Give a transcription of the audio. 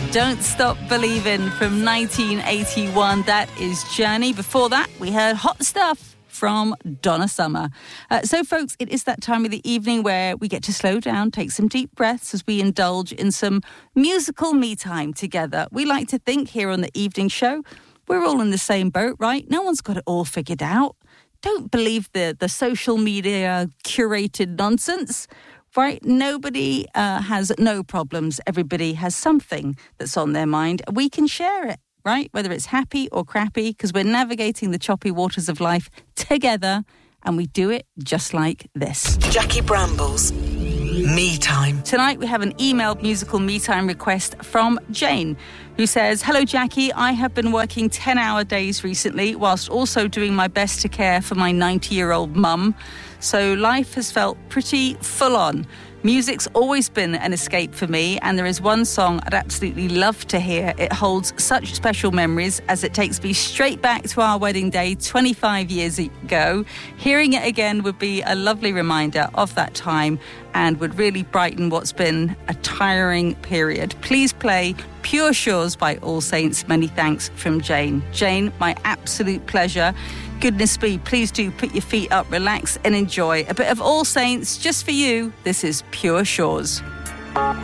Don't Stop Believin' from 1981. That is Journey. Before that, we heard Hot Stuff from Donna Summer. So, folks, it is that time of the evening where we get to slow down, take some deep breaths as we indulge in some musical me time together. We like to think here on the evening show, we're all in the same boat, right? No one's got it all figured out. Don't believe the social media curated nonsense. Right? Nobody has no problems. Everybody has something that's on their mind. We can share it, right? Whether it's happy or crappy, because we're navigating the choppy waters of life together, and we do it just like this. Jackie Bramble's Me Time. Tonight we have an emailed musical Me Time request from Jane, who says, "Hello Jackie, I have been working 10-hour days recently whilst also doing my best to care for my 90-year-old mum. So life has felt pretty full on. Music's always been an escape for me, and there is one song I'd absolutely love to hear. It holds such special memories as it takes me straight back to our wedding day 25 years ago. Hearing it again would be a lovely reminder of that time and would really brighten what's been a tiring period. Please play Pure Shores by All Saints. Many thanks, from Jane." Jane, my absolute pleasure. Goodness me, please do put your feet up, relax and enjoy a bit of All Saints just for you. This is Pure Shores.